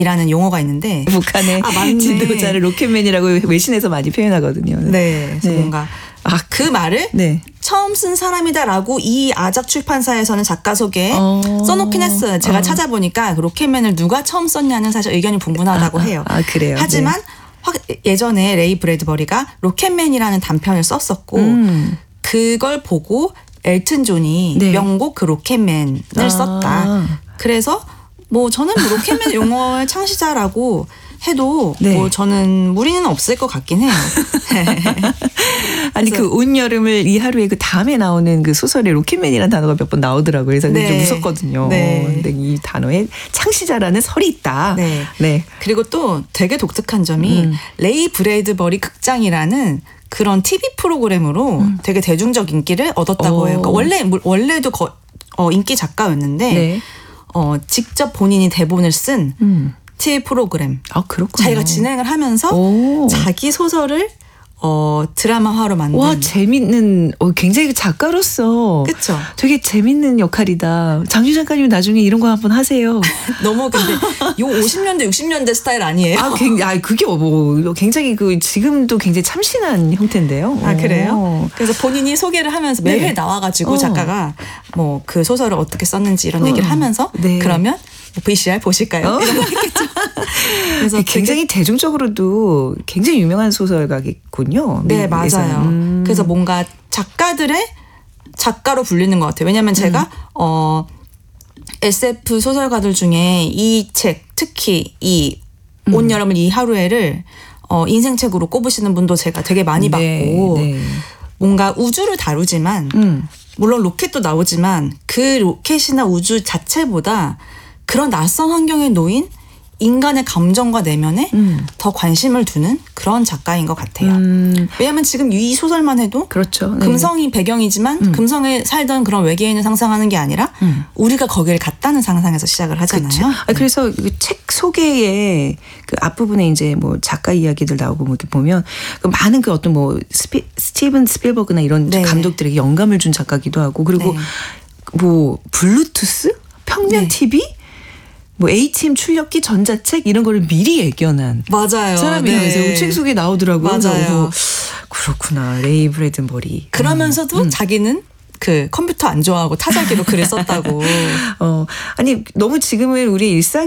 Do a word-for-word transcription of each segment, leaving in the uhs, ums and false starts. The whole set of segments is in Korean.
이라는 용어가 있는데 북한의 아, 맞네. 지도자를 로켓맨이라고 외신에서 많이 표현하거든요. 네, 그래서 네. 뭔가 아, 그 말을 네. 처음 쓴 사람이다라고 이 아작 출판사에서는 작가 소개에 어. 써놓긴 했어요. 제가 어. 찾아보니까 그 로켓맨을 누가 처음 썼냐는 사실 의견이 분분하다고 아, 해요. 아, 그래요. 하지만 네. 확, 예전에 레이 브래드버리가 로켓맨이라는 단편을 썼었고 음. 그걸 보고 엘튼 존이 네. 명곡 그 로켓맨을 아. 썼다. 그래서 뭐 저는 뭐 로켓맨 용어의 창시자라고 해도 네. 뭐 저는 무리는 없을 것 같긴 해요. 아니 그 온 여름을 이 하루에 그 다음에 나오는 그 소설에 로켓맨이라는 단어가 몇 번 나오더라고요. 그래서 네. 좀 무섭거든요. 네. 근데 이 단어에 창시자라는 설이 있다. 네. 네. 그리고 또 되게 독특한 점이 음. 레이 브래드버리 극장이라는 그런 티비 프로그램으로 음. 되게 대중적 인기를 얻었다고 오. 해요. 그러니까 원래 원래도 거, 어, 인기 작가였는데 네. 어, 직접 본인이 대본을 쓴 음. 티비 프로그램. 아 그렇군요. 자기가 진행을 하면서 오. 자기 소설을 어, 드라마화로 만든. 와 재밌는 어, 굉장히 작가로서 그쵸? 되게 재밌는 역할이다. 장준 작가님 나중에 이런 거 한번 하세요. 너무 근데 요 오십 년대 육십 년대 스타일 아니에요? 아, 굉장히, 아 그게 뭐 굉장히 그 지금도 굉장히 참신한 형태인데요. 아 그래요? 오. 그래서 본인이 소개를 하면서 매회 네. 나와가지고 어. 작가가 뭐 그 소설을 어떻게 썼는지 이런 얘기를 어. 하면서 네. 그러면 뭐 브이씨알 보실까요? 어? 이런 거 했겠죠. 그래서 굉장히 대중적으로도 굉장히 유명한 소설가겠군요. 네, 미국에서는. 맞아요. 음. 그래서 뭔가 작가들의 작가로 불리는 것 같아요. 왜냐하면 제가 음. 어 에스에프 소설가들 중에 이 책, 특히 이 온 음. 여름을 이 하루에를 어 인생책으로 꼽으시는 분도 제가 되게 많이 네, 봤고 네. 뭔가 우주를 다루지만 음. 물론 로켓도 나오지만 그 로켓이나 우주 자체보다 그런 낯선 환경에 놓인 인간의 감정과 내면에 음. 더 관심을 두는 그런 작가인 것 같아요. 음. 왜냐하면 지금 이 소설만 해도 그렇죠. 네. 금성이 배경이지만 음. 금성에 살던 그런 외계인을 상상하는 게 아니라 음. 우리가 거기를 갔다는 상상에서 시작을 하잖아요. 그렇죠. 아, 그래서 그 책 소개에 그 앞부분에 이제 뭐 작가 이야기들 나오고 뭐 보면 그 많은 그 어떤 뭐 스피, 스티븐 스필버그나 이런 네. 감독들에게 영감을 준 작가기도 하고 그리고 네. 뭐 블루투스, 평면 네. 티비, 뭐 에이티엠 출력기, 전자책 이런 거를 미리 예견한 맞아요. 사람이라면서 네. 책 속에 나오더라고요. 맞아요. 그래서 그렇구나. 레이 브래드버리. 그러면서도 음. 자기는 그 컴퓨터 안 좋아하고 타자기로 글을 썼다고. 어, 아니, 너무 지금은 우리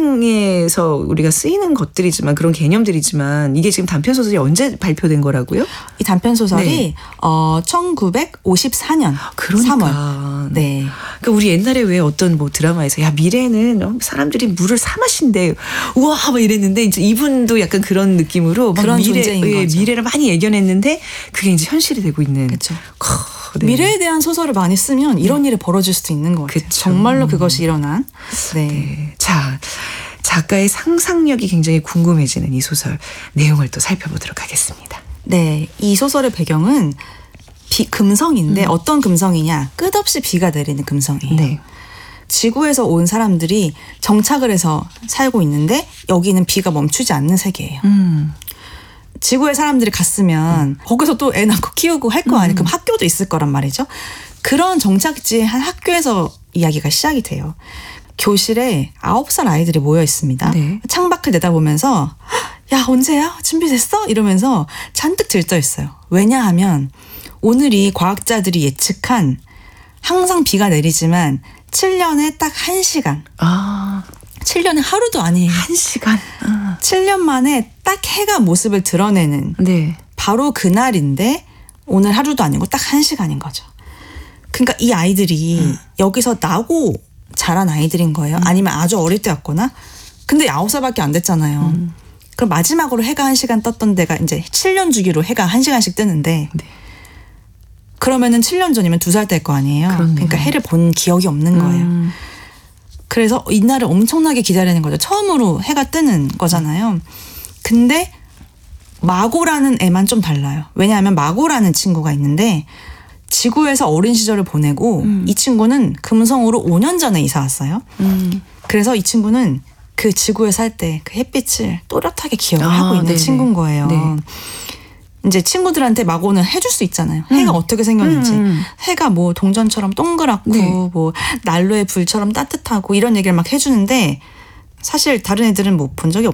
일상에서 우리가 쓰이는 것들이지만 그런 개념들이지만 이게 지금 단편소설이 언제 발표된 거라고요? 이 단편 소설이 네. 어 천구백오십사 년 그러니까. 삼월. 네. 그러니까 우리 옛날에 왜 어떤 뭐 드라마에서 야, 미래에는 사람들이 물을 사 마신대. 우와, 막 이랬는데 이제 이분도 약간 그런 느낌으로 막 그런 미래, 존재인 예, 거죠. 미래를 많이 예견했는데 그게 이제 현실이 되고 있는. 그렇죠. 네. 미래에 대한 소설을 많이 쓰면 이런 일이 벌어질 수도 있는 것 같아요. 그쵸. 정말로 그것이 일어난. 네. 네. 자, 작가의 상상력이 굉장히 궁금해지는 이 소설 내용을 또 살펴보도록 하겠습니다. 네. 이 소설의 배경은 비, 금성인데 음. 어떤 금성이냐. 끝없이 비가 내리는 금성이에요. 네. 지구에서 온 사람들이 정착을 해서 살고 있는데 여기는 비가 멈추지 않는 세계예요. 음. 지구에 사람들이 갔으면 음. 거기서 또 애 낳고 키우고 할 거 아니에요. 음. 그럼 학교도 있을 거란 말이죠. 그런 정착지의 한 학교에서 이야기가 시작이 돼요. 교실에 아홉 살 아이들이 모여 있습니다. 네. 창밖을 내다보면서 야 언제야? 준비됐어? 이러면서 잔뜩 들떠 있어요. 왜냐하면 오늘이 과학자들이 예측한 항상 비가 내리지만 칠 년에 딱 한 시간. 아. 칠 년에 하루도 아니에요. 한 시간. 아. 칠 년 만에 딱 해가 모습을 드러내는 네. 바로 그날인데 오늘 하루도 아니고 딱 한 시간인 거죠. 그러니까 이 아이들이 음. 여기서 나고 자란 아이들인 거예요. 음. 아니면 아주 어릴 때였거나. 근데 아홉 살밖에 안 됐잖아요. 음. 그럼 마지막으로 해가 한 시간 떴던 데가 이제 칠 년 주기로 해가 한 시간씩 뜨는데 네. 그러면은 칠 년 전이면 두 살 때일 거 아니에요. 그렇네요. 그러니까 해를 본 기억이 없는 거예요. 음. 그래서 이날을 엄청나게 기다리는 거죠. 처음으로 해가 뜨는 거잖아요. 근데 마고라는 애만 좀 달라요. 왜냐하면 마고라는 친구가 있는데 지구에서 어린 시절을 보내고 음. 이 친구는 금성으로 오 년 전에 이사 왔어요. 음. 그래서 이 친구는 그 지구에 살 때 그 햇빛을 또렷하게 기억을 아, 하고 있는 네네. 친구인 거예요. 네. 이제 친구들한테 마고는 해줄 수 있잖아요. 음. 해가 어떻게 생겼는지. 음. 해가 뭐 동전처럼 동그랗고 네. 뭐 난로의 불처럼 따뜻하고 이런 얘기를 막 해주는데 사실 다른 애들은 뭐 본 적이